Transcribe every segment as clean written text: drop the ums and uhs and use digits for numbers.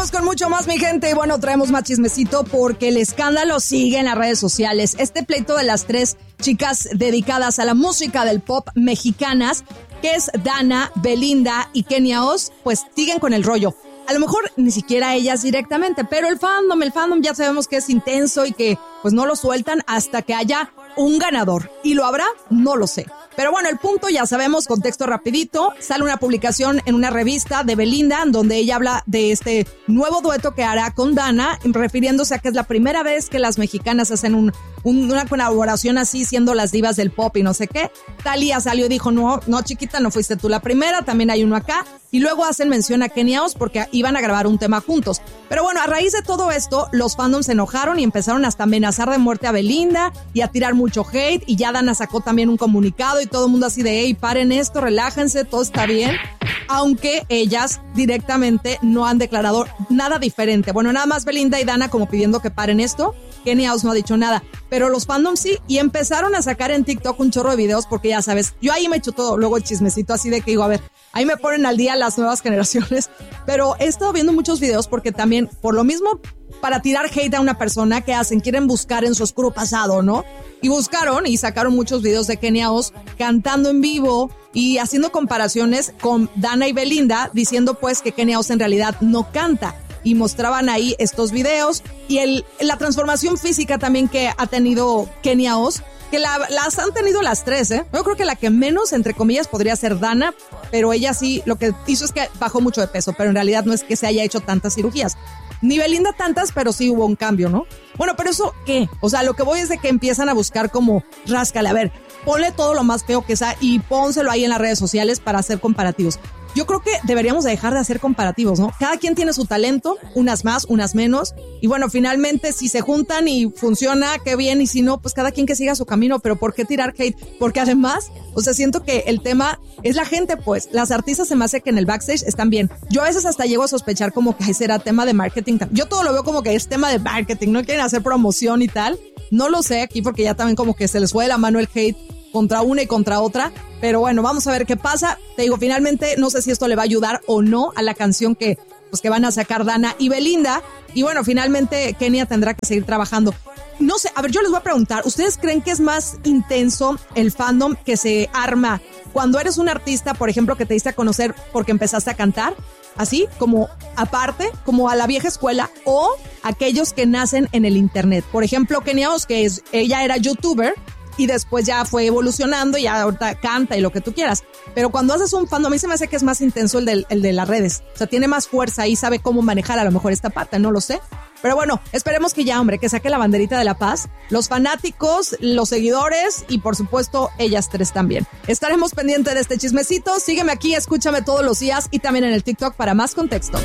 Seguimos con mucho más, mi gente. Y bueno, traemos más chismecito porque el escándalo sigue en las redes sociales. Este pleito de las tres chicas dedicadas a la música del pop mexicanas, que es Dana, Belinda y Kenia Oz, pues siguen con el rollo. A lo mejor ni siquiera ellas directamente, pero el fandom ya sabemos que es intenso y que pues no lo sueltan hasta que haya un ganador. ¿Y lo habrá? No lo sé. Pero bueno, el punto ya sabemos, contexto rapidito, sale una publicación en una revista de Belinda donde ella habla de este nuevo dueto que hará con Dana, refiriéndose a que es la primera vez que las mexicanas hacen una colaboración así, siendo las divas del pop y no sé qué. Thalía salió y dijo, no chiquita, no fuiste tú la primera, también hay uno acá. Y luego hacen mención a Kenia Oz porque iban a grabar un tema juntos. Pero bueno, a raíz de todo esto, los fandoms se enojaron y empezaron hasta a amenazar de muerte a Belinda y a tirar mucho hate. Y ya Dana sacó también un comunicado y todo el mundo así de, hey, paren esto, relájense, todo está bien. Aunque ellas directamente no han declarado nada diferente. Bueno, nada más Belinda y Dana como pidiendo que paren esto. Kenia Oz no ha dicho nada, pero los fandoms sí, y empezaron a sacar en TikTok un chorro de videos porque ya sabes, yo ahí me echo todo, luego el chismecito así de que digo, a ver, ahí me ponen al día las nuevas generaciones, pero he estado viendo muchos videos porque también, por lo mismo, para tirar hate a una persona, ¿qué hacen? Quieren buscar en su oscuro pasado, ¿no? Y buscaron y sacaron muchos videos de Kenia Oz cantando en vivo y haciendo comparaciones con Dana y Belinda, diciendo pues que Kenia Oz en realidad no canta. Y mostraban ahí estos videos y la transformación física también que ha tenido Kenia Oz, que las han tenido las tres, ¿eh? Yo creo que la que menos, entre comillas, podría ser Dana, pero ella sí, lo que hizo es que bajó mucho de peso, pero en realidad no es que se haya hecho tantas cirugías. Ni Belinda tantas, pero sí hubo un cambio, ¿no? Bueno, pero ¿eso qué? O sea, lo que voy es de que empiezan a buscar como, ráscale, a ver, ponle todo lo más feo que sea y pónselo ahí en las redes sociales para hacer comparativos. Yo creo que deberíamos dejar de hacer comparativos, ¿no? Cada quien tiene su talento, unas más, unas menos. Y bueno, finalmente, si se juntan y funciona, qué bien. Y si no, pues cada quien que siga su camino. Pero ¿por qué tirar hate? Porque además, o sea, siento que el tema es la gente, pues. Las artistas se me hace que en el backstage están bien. Yo a veces hasta llego a sospechar como que será tema de marketing. Yo todo lo veo como que es tema de marketing. No quieren hacer promoción y tal. No lo sé aquí porque ya también como que se les fue de la mano el hate contra una y contra otra, pero bueno, vamos a ver qué pasa. Te digo, finalmente no sé si esto le va a ayudar o no a la canción que van a sacar Dana y Belinda, y bueno, finalmente Kenia tendrá que seguir trabajando. No sé, a ver, yo les voy a preguntar, ¿ustedes creen que es más intenso el fandom que se arma cuando eres un artista, por ejemplo, que te diste a conocer porque empezaste a cantar, así como aparte, como a la vieja escuela, o aquellos que nacen en el internet? Por ejemplo, Kenia Oz, que ella era youtuber, y después ya fue evolucionando y ya ahorita canta y lo que tú quieras. Pero cuando haces un fandom, a mí se me hace que es más intenso el de las redes. O sea, tiene más fuerza y sabe cómo manejar a lo mejor esta parte, no lo sé. Pero bueno, esperemos que ya, hombre, que saque la banderita de la paz, los fanáticos, los seguidores y por supuesto ellas tres también. Estaremos pendientes de este chismecito. Sígueme aquí, escúchame todos los días y también en el TikTok para más contexto.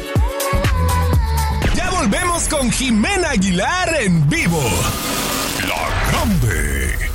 Ya volvemos con Jimena Aguilar en vivo. La Grande.